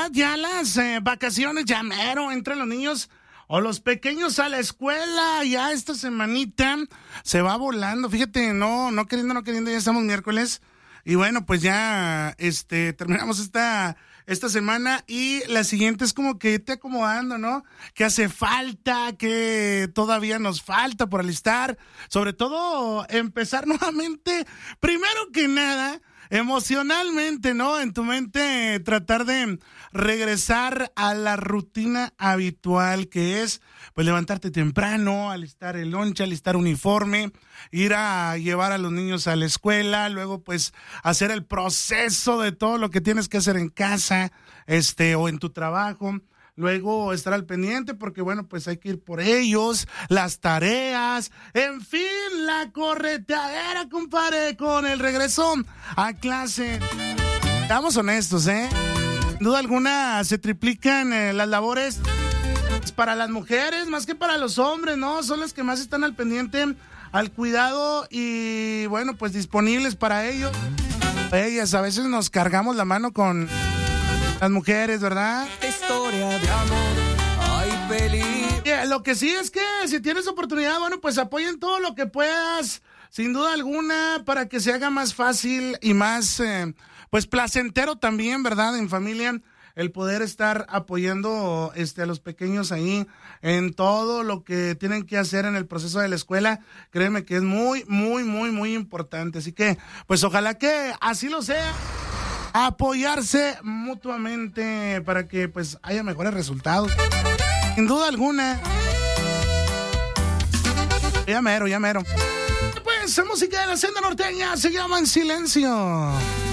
¿verdad? Ya las vacaciones, ya mero, entran los niños o los pequeños a la escuela. Ya esta semanita se va volando. Fíjate, no queriendo, ya estamos miércoles. Y bueno, pues ya terminamos esta semana y la siguiente es como que irte acomodando, ¿no? Que hace falta, que todavía nos falta por alistar. Sobre todo, empezar nuevamente, primero que nada, emocionalmente, ¿no? En tu mente tratar de regresar a la rutina habitual, que es pues levantarte temprano, alistar el lonche, alistar uniforme, ir a llevar a los niños a la escuela, luego pues hacer el proceso de todo lo que tienes que hacer en casa, o en tu trabajo. Luego estar al pendiente porque, bueno, pues hay que ir por ellos, las tareas, en fin, la corretadera, compadre, con el regreso a clase. Estamos honestos, Sin duda alguna se triplican las labores para las mujeres más que para los hombres, ¿no? Son las que más están al pendiente, al cuidado y, bueno, pues disponibles para ellos. Ellas a veces nos cargamos la mano con las mujeres, ¿verdad? Historia de amor, hay peligro. Lo que sí es que si tienes oportunidad, bueno, pues apoyen todo lo que puedas, sin duda alguna, para que se haga más fácil y más, pues placentero también, ¿verdad? En familia, el poder estar apoyando a los pequeños ahí en todo lo que tienen que hacer en el proceso de la escuela. Créeme que es muy, muy, muy, muy importante. Así que, pues ojalá que así lo sea. Apoyarse mutuamente para que pues haya mejores resultados. Sin duda alguna. Ya mero. Pues la música de la senda norteña se llama En Silencio.